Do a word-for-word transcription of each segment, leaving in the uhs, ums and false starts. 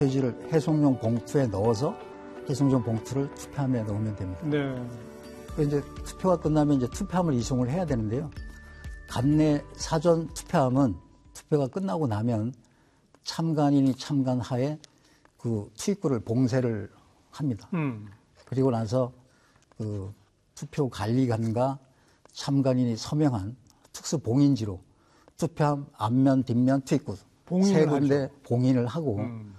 표지를 해송용 봉투에 넣어서 해송용 봉투를 투표함에 넣으면 됩니다. 네. 이제 투표가 끝나면 이제 투표함을 이송을 해야 되는데요. 간내 사전 투표함은 투표가 끝나고 나면 참관인이 참관하에 그 투입구를 봉쇄를 합니다. 음. 그리고 나서 그 투표 관리관과 참관인이 서명한 특수 봉인지로 투표함 앞면, 뒷면, 투입구 세 군데 하죠. 봉인을 하고 음.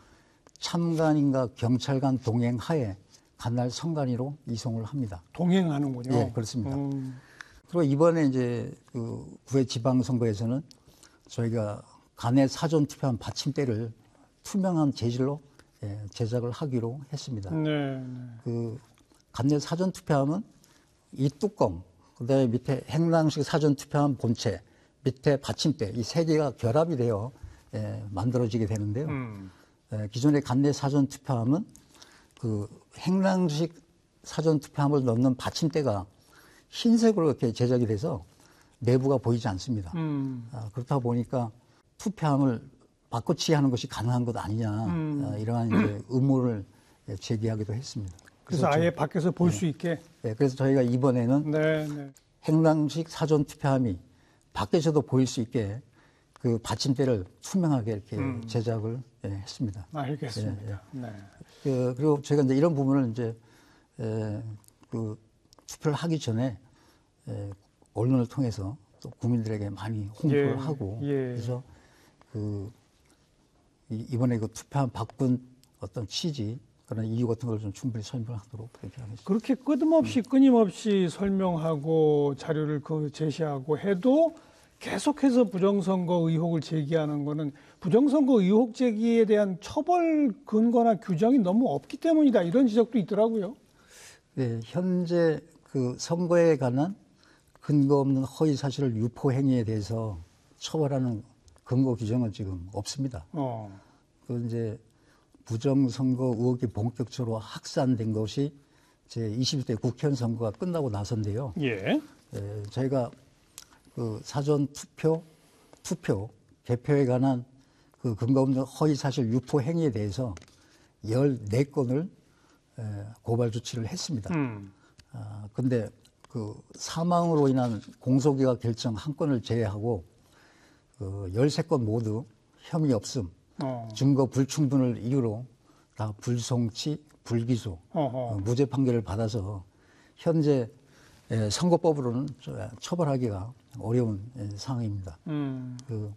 참관인과 경찰관 동행하에 간날 선관위로 이송을 합니다. 동행하는군요. 예, 그렇습니다. 음. 그리고 이번에 이제 그 구회 지방선거에서는 저희가 간내 사전 투표함 받침대를 투명한 재질로 예, 제작을 하기로 했습니다. 네. 그 간내 사전 투표함은 이 뚜껑, 그다음에 밑에 행랑식 사전 투표함 본체, 밑에 받침대 이 세 개가 결합이 되어 예, 만들어지게 되는데요. 음. 예, 기존의 간내 사전 투표함은 그 행랑식 사전 투표함을 넣는 받침대가 흰색으로 이렇게 제작이 돼서 내부가 보이지 않습니다. 음. 아, 그렇다 보니까 투표함을 바꿔치기하는 것이 가능한 것 아니냐 음. 아, 이러한 이제 의무를 제기하기도 했습니다. 그래서, 그래서 아예 저, 밖에서 볼 수 네, 있게. 네, 그래서 저희가 이번에는 네, 네. 행랑식 사전 투표함이 밖에서도 보일 수 있게 그 받침대를 투명하게 이렇게 음. 제작을 예, 했습니다. 알겠습니다. 예, 예. 네. 그, 그리고 저희가 이제 이런 부분을 이제 에, 그 투표를 하기 전에 에, 언론을 통해서 또 국민들에게 많이 홍보를 예, 하고 예. 그래서 그 이, 이번에 그 투표함 바꾼 어떤 취지 그런 이유 같은 걸 좀 충분히 설명하도록 그렇게 하겠습니다. 그렇게 끝임없이 음. 끊임없이 설명하고 자료를 그 제시하고 해도 계속해서 부정선거 의혹을 제기하는 거는 부정선거 의혹 제기에 대한 처벌 근거나 규정이 너무 없기 때문이다. 이런 지적도 있더라고요. 네, 현재 그 선거에 관한 근거 없는 허위 사실을 유포 행위에 대해서 처벌하는 근거 규정은 지금 없습니다. 어. 그 이제 부정선거 의혹이 본격적으로 확산된 것이 제 이십일 대 국회의원 선거가 끝나고 나서인데요. 예. 에, 저희가 그 사전 투표, 투표, 개표에 관한 그 근거 없는 허위 사실 유포 행위에 대해서 열네 건을 에, 고발 조치를 했습니다. 음. 아, 근데 그 사망으로 인한 공소기각 결정 한 건을 제외하고 그 열세 건 모두 혐의 없음, 어. 증거 불충분을 이유로 다 불송치, 불기소, 어, 무죄 판결을 받아서 현재 에, 선거법으로는 처벌하기가 어려운 에, 상황입니다. 음. 그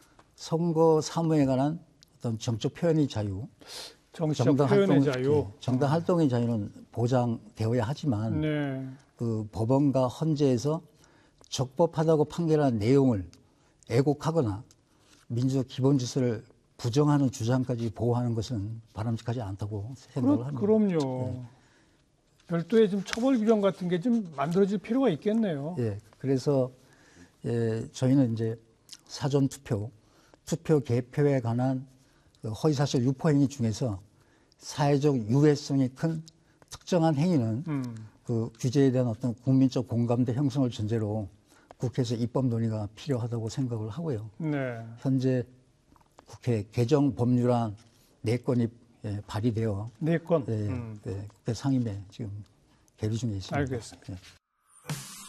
선거 사무에 관한 어떤 정적 표현의 자유, 정치적 정당 표현의 활동, 자유, 예, 정당 활동의 자유는 보장되어야 하지만 네. 그 법원과 헌재에서 적법하다고 판결한 내용을 애곡하거나 민주적 기본 질서를 부정하는 주장까지 보호하는 것은 바람직하지 않다고 생각을 그러, 합니다. 그럼요. 네. 별도의 좀 처벌 규정 같은 게 좀 만들어질 필요가 있겠네요. 예, 그래서 예, 저희는 이제 사전 투표, 투표 개표에 관한 그 허위사실 유포 행위 중에서 사회적 유해성이 큰 특정한 행위는 음. 그 규제에 대한 어떤 국민적 공감대 형성을 전제로 국회에서 입법 논의가 필요하다고 생각을 하고요. 네. 현재 국회 개정 법률안 네 건이 예, 발의되어 네 건 예, 음. 예, 국회 상임에 지금 계류 중에 있습니다. 알겠습니다. 예.